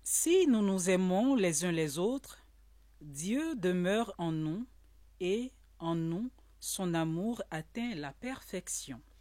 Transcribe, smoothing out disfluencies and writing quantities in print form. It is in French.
Si nous nous aimons les uns les autres, Dieu demeure en nous et en nous, son amour atteint la perfection.